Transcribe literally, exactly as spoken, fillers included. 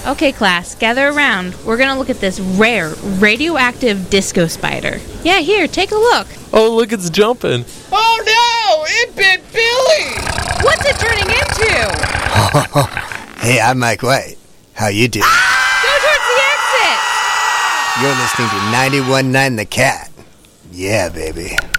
Okay, class, gather around. We're gonna look at this rare, radioactive disco spider. Yeah, here, take a look. Oh, look, it's jumping. Oh no! It bit Billy! What's it turning into? Hey, I'm Mike White. How you doing? Go towards the exit! You're listening to ninety-one point nine The Cat. Yeah, baby.